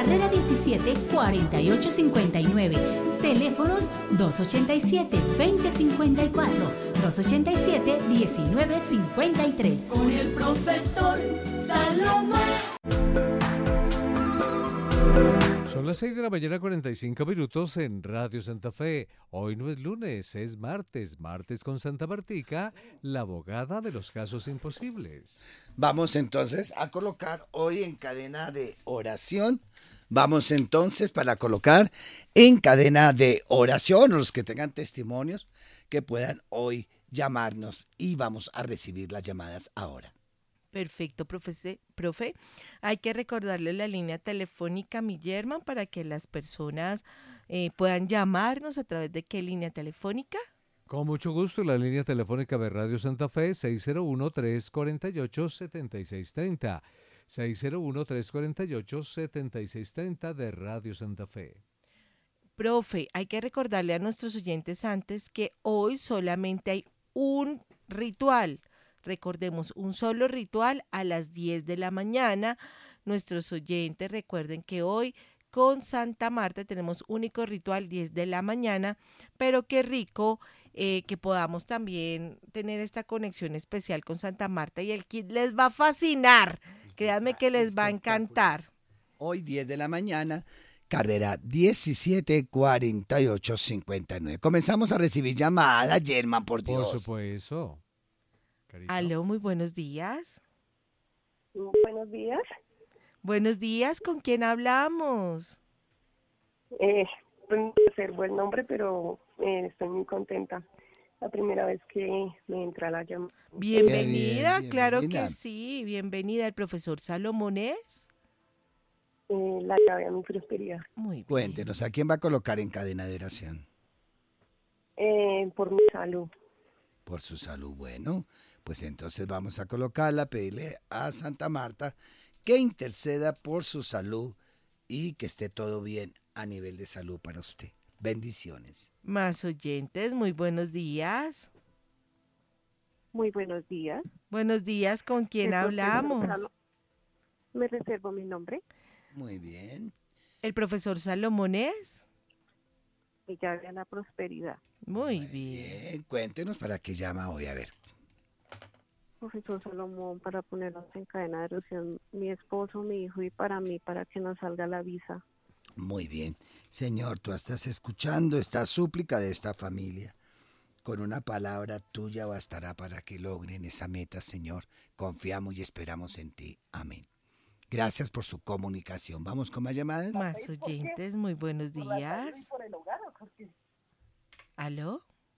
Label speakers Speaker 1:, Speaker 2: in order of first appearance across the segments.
Speaker 1: carrera 17, 4859. Teléfonos 287-2054, 287-1953.
Speaker 2: Con el profesor Salomón.
Speaker 3: Son las 6 de la mañana, 45 minutos en Radio Santa Fe. Hoy no es lunes, es martes. Martes con Santa Martica, la abogada de los casos imposibles.
Speaker 4: Vamos entonces a colocar hoy en cadena de oración. Vamos entonces para colocar en cadena de oración los que tengan testimonios que puedan hoy llamarnos y vamos a recibir las llamadas ahora.
Speaker 5: Perfecto, profe. Hay que recordarle la línea telefónica Millerman para que las personas puedan llamarnos a través de qué línea telefónica.
Speaker 3: Con mucho gusto, la línea telefónica de Radio Santa Fe, 601-348-7630. 601-348-7630 de Radio Santa Fe.
Speaker 5: Profe, hay que recordarle a nuestros oyentes antes que hoy solamente hay un ritual. Recordemos, un solo ritual a las 10 de la mañana. Nuestros oyentes recuerden que hoy con Santa Marta tenemos único ritual 10 de la mañana, pero qué rico que podamos también tener esta conexión especial con Santa Marta y el kit les va a fascinar. Créanme que les va a encantar.
Speaker 4: Hoy 10 de la mañana, carrera 174859. Comenzamos a recibir llamadas, Germán, por Dios.
Speaker 3: Por supuesto. Carito.
Speaker 5: Aló, muy buenos días.
Speaker 6: Buenos días.
Speaker 5: Buenos días, ¿con quién hablamos?
Speaker 6: No sé buen nombre, pero estoy muy contenta. La primera vez que me entra la llamada.
Speaker 5: Bienvenida,
Speaker 4: Bien,
Speaker 5: claro
Speaker 4: bienvenida.
Speaker 5: que sí. Bienvenida, el profesor Salomonés.
Speaker 6: La llave a mi prosperidad.
Speaker 5: Muy bien.
Speaker 4: Cuéntenos, ¿a quién va a colocar en cadena de oración?
Speaker 6: Por mi salud.
Speaker 4: Por su salud. Bueno, pues entonces vamos a colocarla, pedirle a Santa Marta que interceda por su salud y que esté todo bien a nivel de salud para usted. Bendiciones.
Speaker 5: Más oyentes, muy buenos días.
Speaker 6: Muy buenos días.
Speaker 5: Buenos días, ¿con quién hablamos?
Speaker 6: Me reservo mi nombre.
Speaker 4: Muy bien.
Speaker 5: ¿El profesor Salomonés?
Speaker 6: Mi llave a la prosperidad.
Speaker 5: Muy bien.
Speaker 4: Cuéntenos para qué llama hoy, a ver.
Speaker 6: Profesor Salomón, para ponernos en cadena de oración, mi esposo, mi hijo y para mí, para que nos salga la visa.
Speaker 4: Muy bien. Señor, tú estás escuchando esta súplica de esta familia. Con una palabra tuya bastará para que logren esa meta, Señor. Confiamos y esperamos en ti. Amén. Gracias por su comunicación. ¿Vamos con más llamadas?
Speaker 5: Más oyentes, muy buenos días. ¿Aló?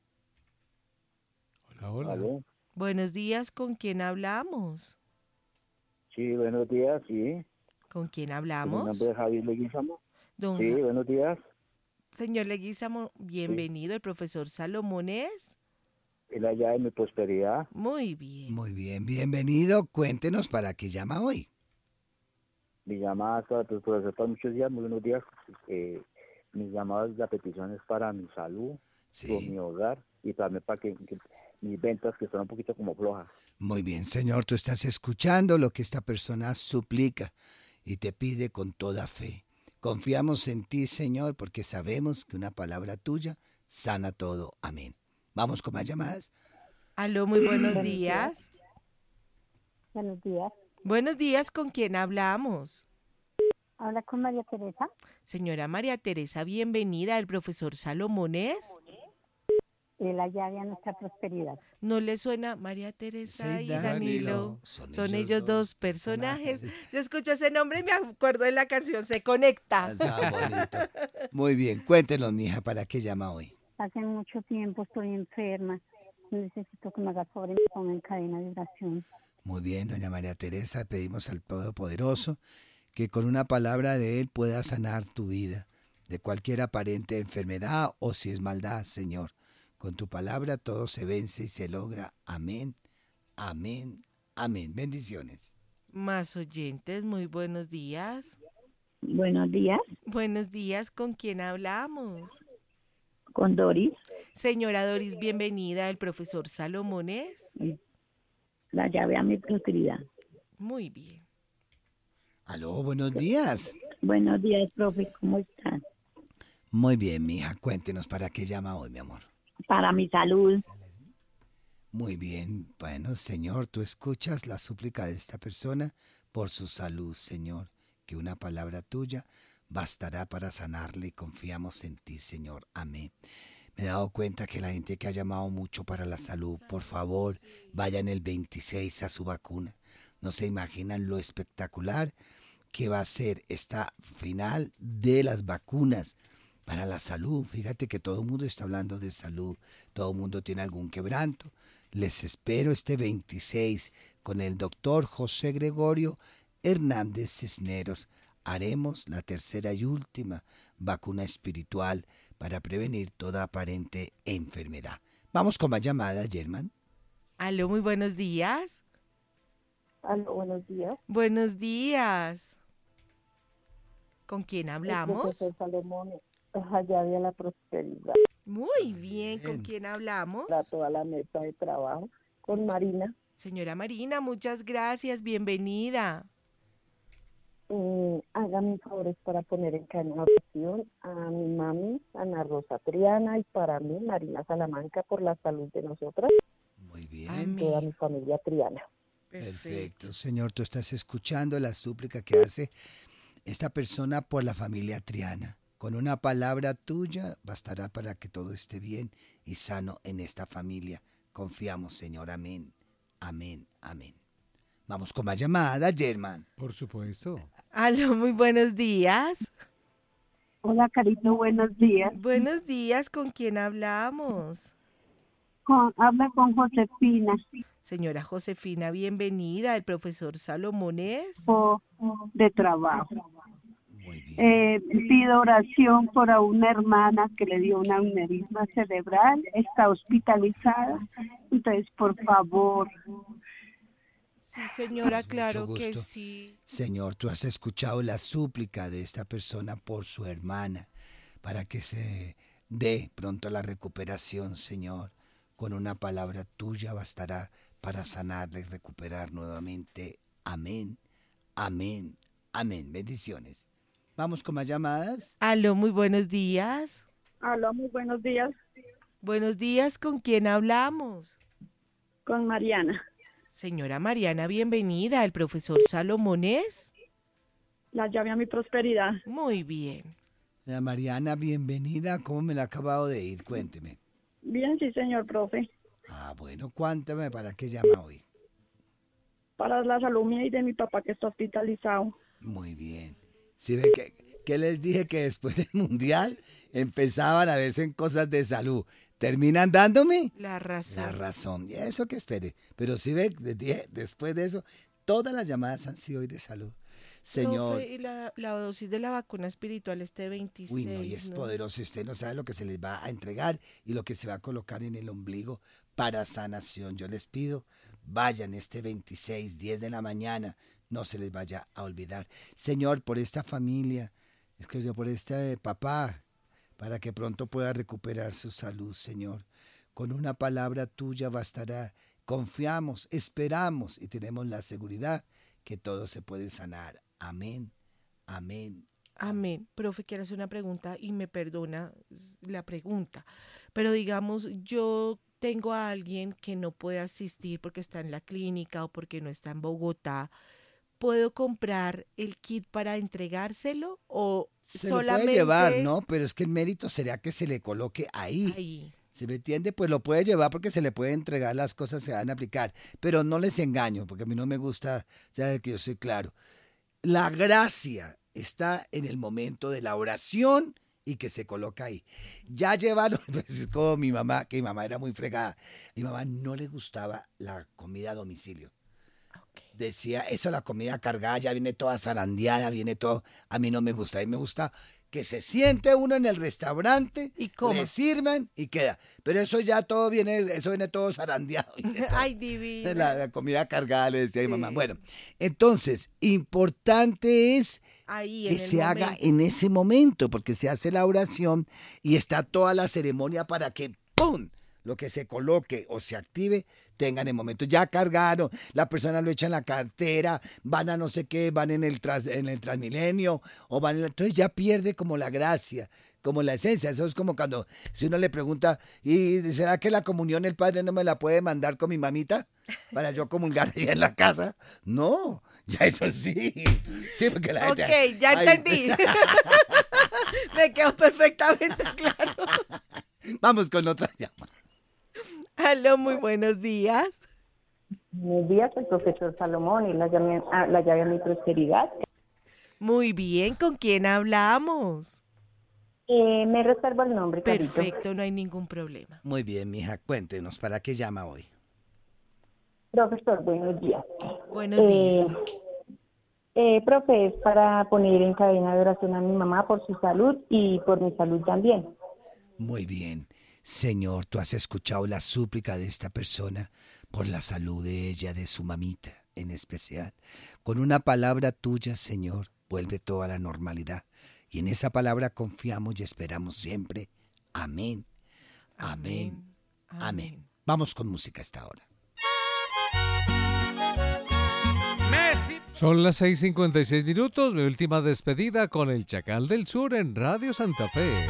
Speaker 3: Hola, hola.
Speaker 7: ¿Aló?
Speaker 5: Buenos días, ¿con quién hablamos?
Speaker 7: Sí, buenos días, sí.
Speaker 5: ¿Con quién
Speaker 7: Mi
Speaker 5: hablamos?
Speaker 7: nombre es Javier Leguizamo.
Speaker 5: Don
Speaker 7: Sí, buenos días.
Speaker 5: Señor Leguizamo, bienvenido, el profesor Salomonés.
Speaker 7: Es la llave de mi prosperidad.
Speaker 5: Muy bien.
Speaker 4: Muy bien, bienvenido. Cuéntenos para qué llama hoy.
Speaker 7: Mi llamada es para tu profesor para muchos días, muy buenos días. Mis llamadas, la petición es para mi salud, por mi
Speaker 4: Sí.
Speaker 7: hogar y también para que mis ventas que están un poquito como flojas.
Speaker 4: Muy bien, Señor, tú estás escuchando lo que esta persona suplica y te pide con toda fe. Confiamos en ti, Señor, porque sabemos que una palabra tuya sana todo. Amén. Vamos con más llamadas.
Speaker 5: Aló, muy buenos días.
Speaker 8: Buenos días.
Speaker 5: Buenos días, ¿con quién hablamos?
Speaker 8: Habla con María Teresa.
Speaker 5: Señora María Teresa, bienvenida, el profesor Salomonés.
Speaker 8: La llave a nuestra prosperidad.
Speaker 5: ¿No le suena María Teresa
Speaker 4: Sí,
Speaker 5: y
Speaker 4: Danilo.
Speaker 5: Danilo?
Speaker 4: Son
Speaker 5: Son
Speaker 4: ellos
Speaker 5: ellos
Speaker 4: dos
Speaker 5: dos personajes.
Speaker 4: personajes.
Speaker 5: Yo escucho ese nombre y me acuerdo de la canción Se Conecta.
Speaker 4: Está bonito. Muy bien, cuéntenos, mija, ¿para qué llama hoy?
Speaker 8: Hace mucho tiempo estoy enferma. Necesito que me haga favor y me ponga en cadena de oración.
Speaker 4: Muy bien, doña María Teresa, pedimos al Todopoderoso que con una palabra de Él pueda sanar tu vida de cualquier aparente enfermedad o si es maldad, Señor. Con tu palabra todo se vence y se logra. Amén, amén, amén. Bendiciones.
Speaker 5: Más oyentes, muy buenos días.
Speaker 8: Buenos días,
Speaker 5: Buenos días, ¿con quién hablamos?
Speaker 8: con Doris.
Speaker 5: Señora Doris, bienvenida, el profesor Salomonés.
Speaker 8: La llave a mi prosperidad.
Speaker 5: Muy bien.
Speaker 4: Aló, buenos días.
Speaker 9: Buenos días, profe, ¿cómo están?
Speaker 4: Muy bien, mija, cuéntenos para qué llama hoy, mi amor.
Speaker 9: Para mi salud.
Speaker 4: Muy bien, bueno, Señor, tú escuchas la súplica de esta persona por su salud, Señor, que una palabra tuya bastará para sanarle y confiamos en ti, Señor. Amén. Me he dado cuenta que la gente que ha llamado mucho para la salud, por favor, vayan el 26 a su vacuna. No se imaginan lo espectacular que va a ser esta final de las vacunas para la salud. Fíjate que todo el mundo está hablando de salud, todo el mundo tiene algún quebranto. Les espero este 26 con el doctor José Gregorio Hernández Cisneros. Haremos la tercera y última vacuna espiritual para prevenir toda aparente enfermedad. Vamos con más llamadas, Germán.
Speaker 5: Aló, muy buenos días.
Speaker 6: Aló, buenos días.
Speaker 5: Buenos días. ¿Con quién hablamos?
Speaker 6: Profesor Salomón, allá de la prosperidad.
Speaker 5: Muy bien, ¿con quién hablamos?
Speaker 6: Para toda la mesa de trabajo, con Marina.
Speaker 5: Señora Marina, muchas gracias, bienvenida.
Speaker 6: Hágame favores para poner en cadena de oración a mi mami, Ana Rosa Triana, y para mí, Marina Salamanca, por la salud de nosotras.
Speaker 4: Muy bien.
Speaker 5: Amén.
Speaker 6: Toda mi familia Triana.
Speaker 4: Perfecto. Señor, tú estás escuchando la súplica que hace esta persona por la familia Triana. Con una palabra tuya bastará para que todo esté bien y sano en esta familia. Confiamos, Señor. Amén. Amén. Amén. Vamos con más llamadas, Germán.
Speaker 3: Por supuesto.
Speaker 5: Aló, muy buenos días.
Speaker 8: Hola, Carito, buenos días.
Speaker 5: Buenos días, ¿con quién hablamos?
Speaker 8: Habla con Josefina.
Speaker 5: Señora Josefina, bienvenida. El profesor Salomón es.
Speaker 8: De trabajo.
Speaker 4: Muy bien.
Speaker 8: Pido oración por a una hermana que le dio un aneurisma cerebral, está hospitalizada. Entonces, por favor.
Speaker 5: Sí, señora,
Speaker 4: Mucho
Speaker 5: claro
Speaker 4: gusto.
Speaker 5: que sí.
Speaker 4: Señor, tú has escuchado la súplica de esta persona por su hermana para que se dé pronto la recuperación, Señor. Con una palabra tuya bastará para sanarla y recuperar nuevamente. Amén, amén, amén. Bendiciones. Vamos con más llamadas.
Speaker 5: Aló, muy buenos días.
Speaker 8: Aló, muy buenos días.
Speaker 5: Buenos días, ¿con quién hablamos?
Speaker 8: Con Mariana.
Speaker 5: Señora Mariana, bienvenida. El profesor Salomón es.
Speaker 8: La llave a mi prosperidad.
Speaker 5: Muy bien.
Speaker 4: La Mariana, bienvenida. ¿Cómo me la ha acabado de ir? Cuénteme.
Speaker 8: Bien, sí, señor profe.
Speaker 4: Ah, bueno, cuéntame para qué llama hoy.
Speaker 8: Para la salud mía y de mi papá que está hospitalizado.
Speaker 4: Muy bien. ¿Sí ve que les dije que después del Mundial empezaban a verse en cosas de salud? ¿Terminan dándome?
Speaker 5: La razón.
Speaker 4: La razón. Y eso que espere. Pero sí ve, después de eso, todas las llamadas han sido hoy de salud. Señor.
Speaker 5: Profe, y la dosis de la vacuna espiritual este 26.
Speaker 4: Uy, no, y es poderoso. Usted no sabe lo que se les va a entregar y lo que se va a colocar en el ombligo para sanación. Yo les pido, vayan este 26, 10 de la mañana. No se les vaya a olvidar. Señor, por esta familia, es que yo por este papá, para que pronto pueda recuperar su salud, Señor. Con una palabra tuya bastará. Confiamos, esperamos y tenemos la seguridad que todo se puede sanar. Amén, amén.
Speaker 5: Amén. Profe, quiero hacer una pregunta y me perdona la pregunta. Pero digamos, yo tengo a alguien que no puede asistir porque está en la clínica o porque no está en Bogotá. ¿Puedo comprar el kit para entregárselo o
Speaker 4: Se
Speaker 5: solamente
Speaker 4: lo puede llevar, ¿no? Pero es que el mérito sería que se le coloque ahí.
Speaker 5: ahí?
Speaker 4: ¿Se me entiende? Pues lo puede llevar porque se le puede entregar, las cosas se van a aplicar. Pero no les engaño, porque a mí no me gusta, ya que yo soy claro. La gracia está en el momento de la oración y que se coloca ahí. Ya llevaron, pues es como mi mamá, que mi mamá era muy fregada. Mi mamá no le gustaba la comida a domicilio. Decía, eso la comida cargada ya viene toda zarandeada, viene todo. A mí no me gusta, a mí me gusta que se siente uno en el restaurante,
Speaker 5: y coma.
Speaker 4: le sirvan y queda. Pero eso ya todo viene, eso viene todo zarandeado.
Speaker 5: Ay, divina.
Speaker 4: La comida cargada, le decía a mi mamá.
Speaker 5: Sí.
Speaker 4: Bueno, entonces, importante es
Speaker 5: Ahí,
Speaker 4: que
Speaker 5: en el
Speaker 4: se haga
Speaker 5: momento.
Speaker 4: en ese momento, porque se hace la oración y está toda la ceremonia para que ¡pum!, lo que se coloque o se active tengan el momento. Ya cargaron, la persona lo echa en la cartera, van a no sé qué, van en el Transmilenio, o van entonces ya pierde como la gracia, como la esencia. Eso es como cuando, si uno le pregunta, ¿y será que la comunión el padre no me la puede mandar con mi mamita? Para yo comulgar ahí en la casa. No, ya eso sí. Sí, porque la gente...
Speaker 5: Ok, ya entendí. Me quedó perfectamente claro.
Speaker 4: Vamos con otra llamada.
Speaker 5: Aló, muy buenos días.
Speaker 6: Buenos días, el profesor Salomón, y la llave a mi prosperidad.
Speaker 5: Muy bien, ¿con quién hablamos?
Speaker 6: Me reservo el nombre, Carito.
Speaker 5: Perfecto, no hay ningún problema.
Speaker 4: Muy bien, mija, cuéntenos, ¿para qué llama hoy?
Speaker 6: Profesor, buenos días.
Speaker 5: Buenos días.
Speaker 6: Profe, es para poner en cadena de oración a mi mamá por su salud y por mi salud también.
Speaker 4: Muy bien. Señor, tú has escuchado la súplica de esta persona por la salud de ella, de su mamita en especial. Con una palabra tuya, Señor, vuelve toda la normalidad. Y en esa palabra confiamos y esperamos siempre. Amén. Amén. Amén. Vamos con música a esta hora.
Speaker 3: Son las 6:56, mi última despedida con el Chacal del Sur en Radio Santa Fe.